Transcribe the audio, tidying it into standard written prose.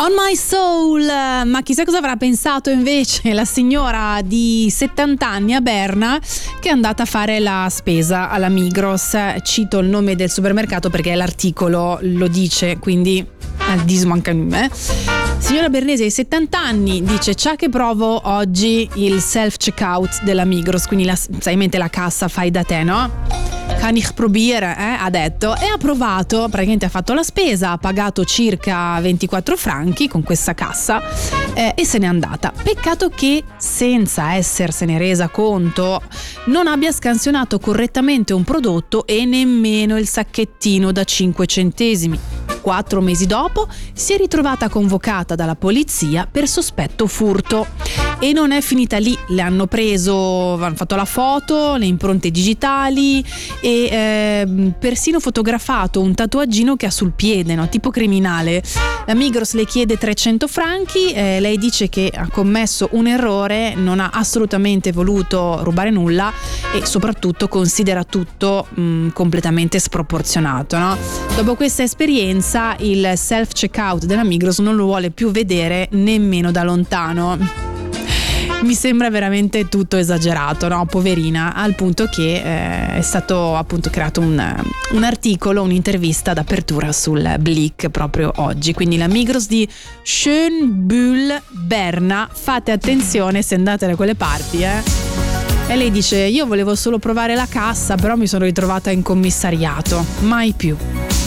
On My Soul, ma chissà cosa avrà pensato invece la signora di 70 anni a Berna che è andata a fare la spesa alla Migros. Cito il nome del supermercato perché l'articolo lo dice, quindi dismo anche a me. Signora bernese di 70 anni dice: ciao che provo oggi il self checkout della Migros, quindi sai in mente la cassa fai da te, no? Kann ich probieren, ha detto, e ha provato, praticamente ha fatto la spesa, ha pagato circa 24 franchi con questa cassa e se n'è andata. Peccato che, senza essersene resa conto, non abbia scansionato correttamente un prodotto e nemmeno il sacchettino da 5 centesimi. 4 mesi dopo si è ritrovata convocata dalla polizia per sospetto furto. E non è finita lì, le hanno fatto la foto, le impronte digitali e persino fotografato un tatuaggino che ha sul piede, no? Tipo criminale. La Migros le chiede 300 franchi, lei dice che ha commesso un errore, non ha assolutamente voluto rubare nulla e soprattutto considera tutto completamente sproporzionato, no? Dopo questa esperienza il self checkout della Migros non lo vuole più vedere nemmeno da lontano. Mi sembra veramente tutto esagerato, no? Poverina, al punto che è stato appunto creato un articolo, un'intervista d'apertura sul Blick proprio oggi. Quindi la Migros di Schönbühl Berna, fate attenzione se andate da quelle parti, E lei dice: io volevo solo provare la cassa, però mi sono ritrovata in commissariato, mai più.